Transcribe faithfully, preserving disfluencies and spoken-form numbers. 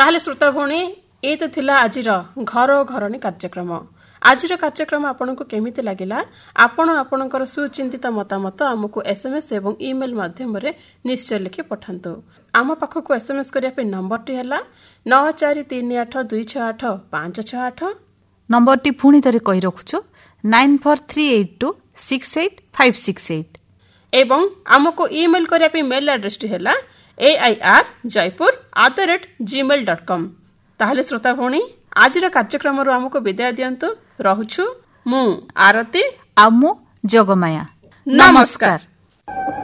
ताहले श्रोता भौणी ये तो थिला आजिर घर घरणी कार्यक्रम। आजिर कार्यक्रम आपनको केमिति लागिला आपण आपणकर सुचिंतित मतामत आमको एसएमएस एवं ईमेल माध्यम रे निश्चय लिखि पठांतु। आम पाखको एसएमएस करिया पे नंबर टी हला नौ चार तीन आठ दुई छह आठ पाँच छह आठ। नंबर टी पुणी तरे कहि रखुछु nine four three eight to six eight five six eight. एवं आमको ईमेल करिया पे मेल एड्रेस टी हला ए I R Jaipur at the rate Gmail dot com. ताहले श्रोता भौणी आजिर कार्यक्रम रु आमको विदाय दियंतु। रहुछु मु आरती आ मु जगमाया। नमस्कार।